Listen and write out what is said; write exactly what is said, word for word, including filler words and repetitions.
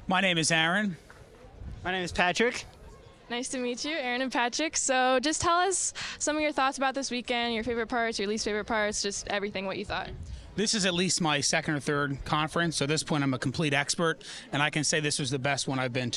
My name is Aaron. My name is Patrick. Nice to meet you, Aaron and Patrick. So just tell us some of your thoughts about this weekend, your favorite parts, your least favorite parts, just everything, what you thought. This is at least my second or third conference, so at this point I'm a complete expert, and I can say this was the best one I've been to.